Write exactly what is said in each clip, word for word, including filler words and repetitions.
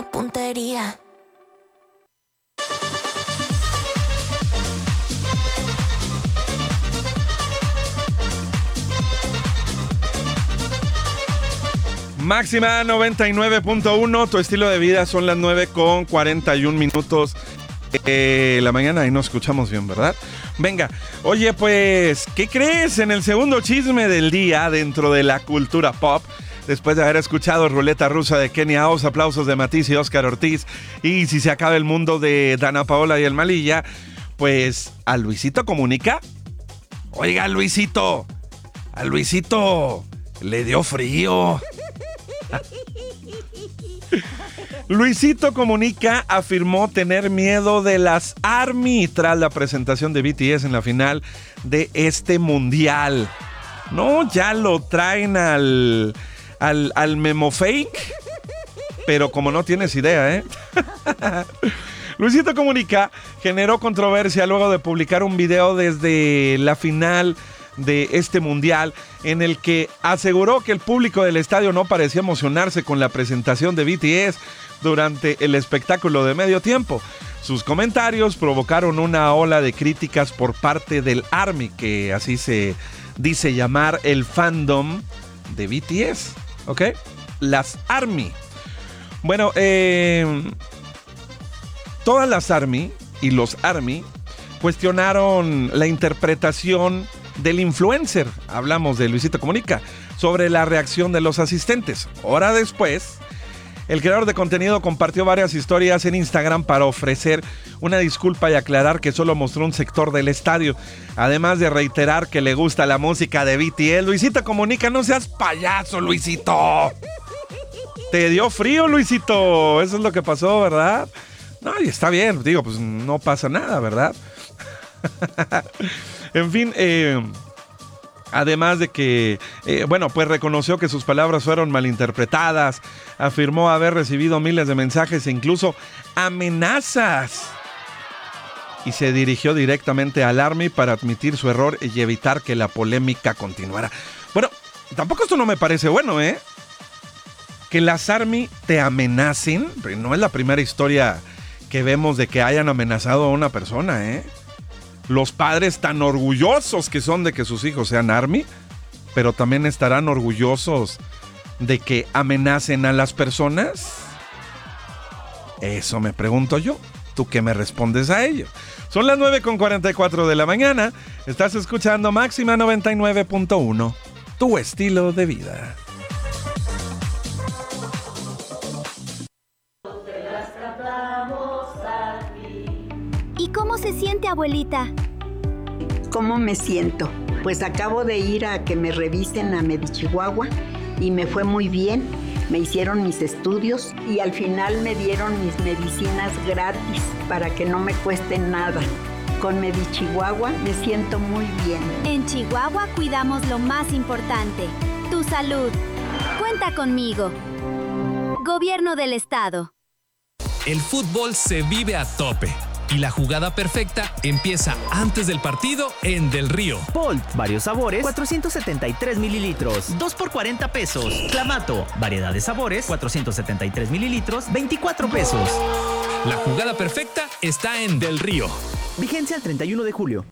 puntería. Máxima noventa y nueve punto uno, tu estilo de vida. Son las nueve con cuarenta y un minutos de la mañana y nos escuchamos bien, ¿verdad? Venga, oye, pues, ¿qué crees? En el segundo chisme del día dentro de la cultura pop, después de haber escuchado Ruleta Rusa de Kenia Oz, aplausos de Matiz y Óscar Ortiz, y Si se acaba el mundo de Dana Paola y el Malilla, pues, a Luisito Comunica. Oiga, Luisito, a Luisito le dio frío. Luisito Comunica afirmó tener miedo de las ARMY tras la presentación de B T S en la final de este mundial. No, ya lo traen al, al, al memo fake, pero como no tienes idea, ¿eh? Luisito Comunica generó controversia luego de publicar un video desde la final de este mundial en el que aseguró que el público del estadio no parecía emocionarse con la presentación de B T S durante el espectáculo de medio tiempo. Sus comentarios provocaron una ola de críticas por parte del ARMY, que así se dice llamar el fandom de B T S, ¿ok? Las ARMY. Bueno, eh, todas las ARMY y los ARMY cuestionaron la interpretación del influencer, hablamos de Luisito Comunica, sobre la reacción de los asistentes. Hora después, el creador de contenido compartió varias historias en Instagram para ofrecer una disculpa y aclarar que solo mostró un sector del estadio, además de reiterar que le gusta la música de B T S. Luisito Comunica, no seas payaso, Luisito. Te dio frío, Luisito. Eso es lo que pasó, ¿verdad? No, y está bien, digo, pues no pasa nada, ¿verdad? En fin, eh, además de que, eh, bueno, pues reconoció que sus palabras fueron malinterpretadas, afirmó haber recibido miles de mensajes e incluso amenazas, y se dirigió directamente al ARMY para admitir su error y evitar que la polémica continuara. Bueno, tampoco esto no me parece bueno, ¿eh? Que las ARMY te amenacen, no es la primera historia que vemos de que hayan amenazado a una persona, ¿eh? Los padres tan orgullosos que son de que sus hijos sean ARMY, pero también estarán orgullosos de que amenacen a las personas. Eso me pregunto yo. ¿Tú qué me respondes a ello? Son las nueve con cuarenta y cuatro de la mañana. Estás escuchando Máxima noventa y nueve punto uno, tu estilo de vida. ¿Y cómo se siente, abuelita? ¿Cómo me siento? Pues acabo de ir a que me revisen a Medichihuahua y me fue muy bien. Me hicieron mis estudios y al final me dieron mis medicinas gratis para que no me cuesten nada. Con Medichihuahua me siento muy bien. En Chihuahua cuidamos lo más importante, tu salud. Cuenta conmigo. Gobierno del Estado. El fútbol se vive a tope. Y la jugada perfecta empieza antes del partido en Del Río. Bolt, varios sabores, cuatrocientos setenta y tres mililitros, dos por cuarenta pesos. Clamato, variedad de sabores, cuatrocientos setenta y tres mililitros, veinticuatro pesos. La jugada perfecta está en Del Río. Vigencia el treinta y uno de julio.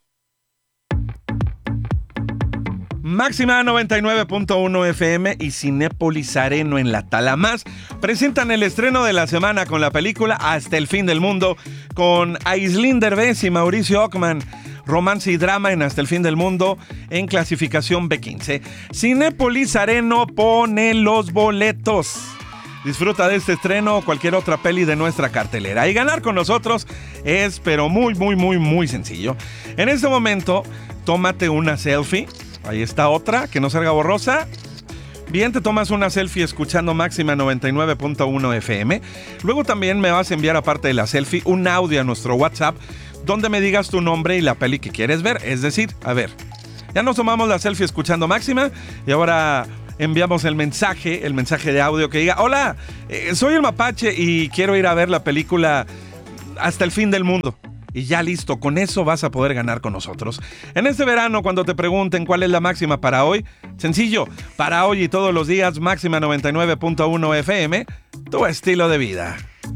Máxima noventa y nueve punto uno F M y Cinépolis Areno en La Talamás presentan el estreno de la semana con la película Hasta el fin del mundo, con Aislinn Derbez y Mauricio Ockman. Romance y drama en Hasta el fin del mundo en clasificación B quince. Cinépolis Areno pone los boletos. Disfruta de este estreno o cualquier otra peli de nuestra cartelera. Y ganar con nosotros es pero muy, muy, muy, muy sencillo. En este momento, tómate una selfie. Ahí está otra, que no salga borrosa. Bien, te tomas una selfie escuchando Máxima noventa y nueve punto uno F M. Luego también me vas a enviar, aparte de la selfie, un audio a nuestro WhatsApp donde me digas tu nombre y la peli que quieres ver. Es decir, a ver, ya nos tomamos la selfie escuchando Máxima y ahora enviamos el mensaje, el mensaje de audio que diga: hola, eh, soy el Mapache y quiero ir a ver la película Hasta el fin del mundo. Y ya listo, con eso vas a poder ganar con nosotros. En este verano, cuando te pregunten cuál es la máxima para hoy, sencillo, para hoy y todos los días, Máxima noventa y nueve punto uno F M, tu estilo de vida.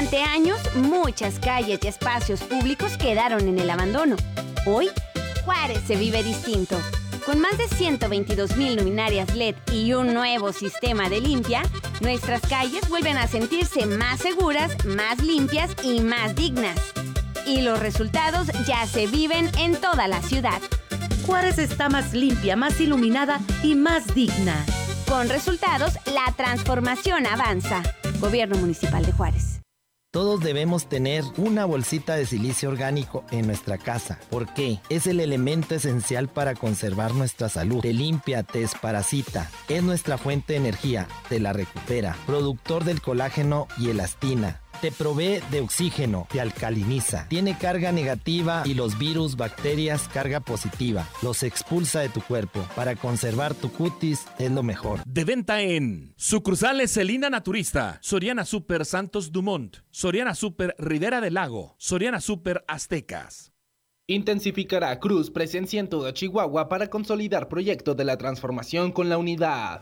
Durante años, muchas calles y espacios públicos quedaron en el abandono. Hoy, Juárez se vive distinto. Con más de ciento veintidós mil luminarias L E D y un nuevo sistema de limpia, nuestras calles vuelven a sentirse más seguras, más limpias y más dignas. Y los resultados ya se viven en toda la ciudad. Juárez está más limpia, más iluminada y más digna. Con resultados, la transformación avanza. Gobierno Municipal de Juárez. Todos debemos tener una bolsita de silicio orgánico en nuestra casa. ¿Por qué? Es el elemento esencial para conservar nuestra salud. Te limpia, te desparasita. Es nuestra fuente de energía. Te la recupera. Productor del colágeno y elastina. Te provee de oxígeno, te alcaliniza. Tiene carga negativa y los virus, bacterias, carga positiva. Los expulsa de tu cuerpo. Para conservar tu cutis es lo mejor. De venta en sucursales Celina Naturista, Soriana Super Santos Dumont, Soriana Super Rivera del Lago, Soriana Super Aztecas. Intensificará Cruz presencia en toda Chihuahua para consolidar proyecto de la transformación con la unidad.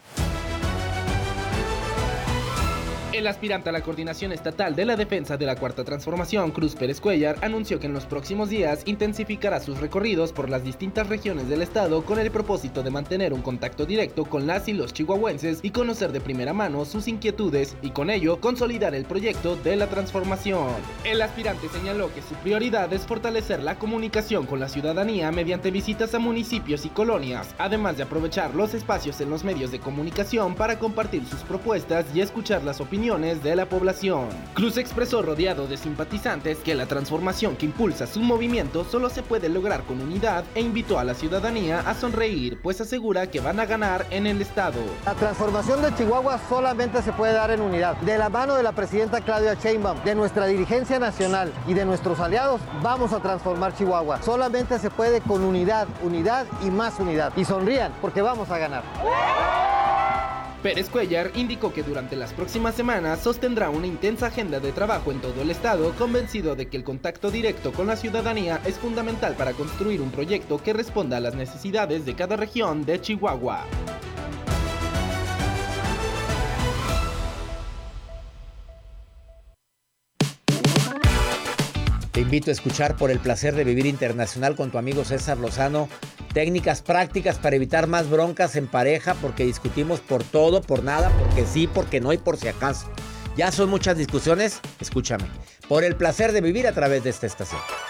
El aspirante a la coordinación estatal de la defensa de la Cuarta Transformación, Cruz Pérez Cuellar, anunció que en los próximos días intensificará sus recorridos por las distintas regiones del estado con el propósito de mantener un contacto directo con las y los chihuahuenses y conocer de primera mano sus inquietudes y con ello consolidar el proyecto de la transformación. El aspirante señaló que su prioridad es fortalecer la comunicación con la ciudadanía mediante visitas a municipios y colonias, además de aprovechar los espacios en los medios de comunicación para compartir sus propuestas y escuchar las opiniones de la población. Cruz expresó, rodeado de simpatizantes, que la transformación que impulsa su movimiento solo se puede lograr con unidad e invitó a la ciudadanía a sonreír, pues asegura que van a ganar en el estado. La transformación de Chihuahua solamente se puede dar en unidad. De la mano de la presidenta Claudia Sheinbaum, de nuestra dirigencia nacional y de nuestros aliados, vamos a transformar Chihuahua. Solamente se puede con unidad, unidad y más unidad. Y sonrían, porque vamos a ganar. Pérez Cuellar indicó que durante las próximas semanas sostendrá una intensa agenda de trabajo en todo el estado, convencido de que el contacto directo con la ciudadanía es fundamental para construir un proyecto que responda a las necesidades de cada región de Chihuahua. Te invito a escuchar Por el Placer de Vivir Internacional con tu amigo César Lozano. Técnicas prácticas para evitar más broncas en pareja, porque discutimos por todo, por nada, porque sí, porque no y por si acaso. Ya son muchas discusiones, escúchame. Por el Placer de Vivir a través de esta estación.